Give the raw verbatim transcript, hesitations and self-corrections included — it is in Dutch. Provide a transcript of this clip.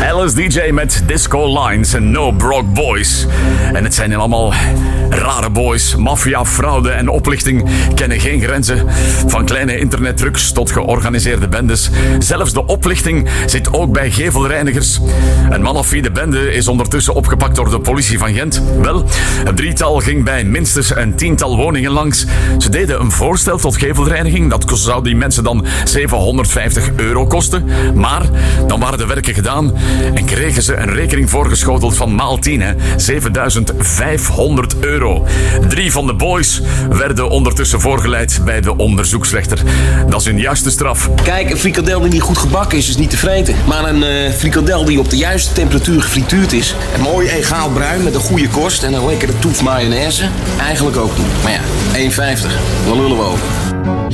Alice D J met Disco Lines en No Broke Boys. En het zijn allemaal rare boys. Maffia, fraude en oplichting kennen geen grenzen. Van kleine internettrucs tot georganiseerde bendes. Zelfs de oplichting zit ook bij gevelreinigers. Een man of wie de bende is ondertussen opgepakt door de politie van Gent. Wel, het drietal ging bij minstens een tiental woningen langs. Ze deden een voorstel tot gevelreiniging. Dat zou die mensen dan zevenhonderdvijftig euro kosten. Maar dan waren de werken gedaan en kregen ze een rekening voorgeschoteld van maal tien, hè. zevenduizend vijfhonderd euro. Drie van de boys werden ondertussen voorgeleid bij de onderzoeksrechter. Dat is hun juiste straf. Kijk, een frikandel die niet goed gebakken is, is niet te vreten. Maar een uh, frikandel die op de juiste temperatuur gefrituurd is... en mooi egaal bruin met een goede korst en een lekkere toef mayonaise... eigenlijk ook niet. Maar ja, één vijftig. Waar lullen we over?